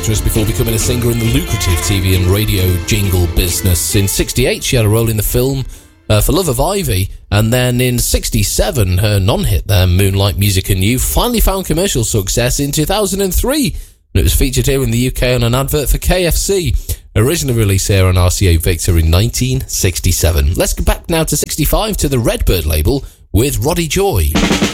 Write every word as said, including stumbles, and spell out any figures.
Just before becoming a singer in the lucrative T V and radio jingle business. In sixty-eight, she had a role in the film uh, For Love of Ivy, and then in sixty-seven, her non-hit there, Moonlight Music and You, finally found commercial success in two thousand three. It was featured here in the U K on an advert for K F C, originally released here on R C A Victor in nineteen sixty-seven. Let's go back now to sixty-five to the Redbird label with Roddy Joy.